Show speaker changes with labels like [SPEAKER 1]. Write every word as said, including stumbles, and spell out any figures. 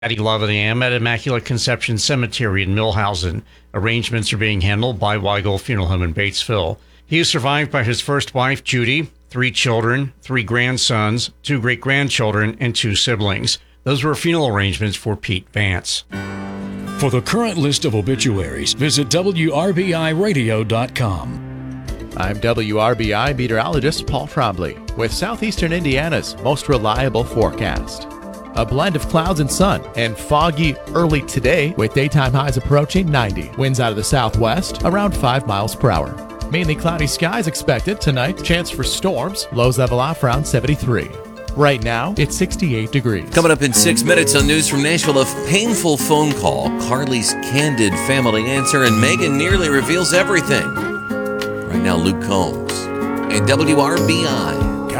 [SPEAKER 1] At eleven a.m. at Immaculate Conception Cemetery in Millhausen. Arrangements are being handled by Weigel Funeral Home in Batesville. He is survived by his first wife, Judy, three children, three grandsons, two great-grandchildren, and two siblings. Those were funeral arrangements for Pete Vance.
[SPEAKER 2] For the current list of obituaries, visit W R B I radio dot com.
[SPEAKER 3] I'm W R B I meteorologist Paul Trombley with Southeastern Indiana's most reliable forecast. A blend of clouds and sun, and foggy early today with daytime highs approaching ninety. Winds out of the southwest around five miles per hour. Mainly cloudy skies expected tonight. Chance for storms. Lows level off around seventy-three. Right now, it's sixty-eight degrees.
[SPEAKER 4] Coming up in six minutes on News from Nashville, a painful phone call, Carly's candid family answer, and Megan nearly reveals everything. Right now, Luke Combs and W R B I.